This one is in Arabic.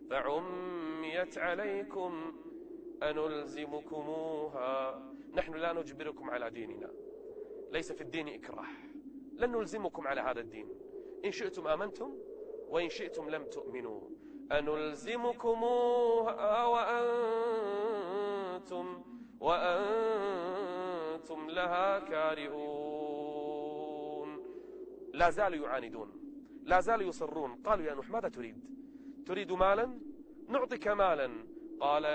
فعميت عليكم أنلزمكموها. نحن لا نجبركم على ديننا، ليس في الدين إكراه، لن نلزمكم على هذا الدين، إن شئتم آمنتم وإن شئتم لم تؤمنوا. أنلزمكموها وأنتم لها كارهون. لا زالوا يعاندون، لا زالوا يصرون. قالوا يا نوح ماذا تريد؟ تريد مالا؟ نعطيك مالا. قال